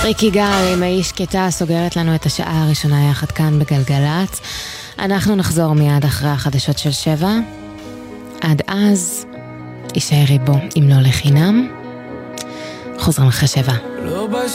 ריקי גל עם האיש שקטה סוגרת לנו את השעה הראשונה יחד כאן בגלגלת. אנחנו נחזור מיד אחרי החדשות של 7. עד אז יישארי בו אם לא לחינם. חוזרים אחרי 7.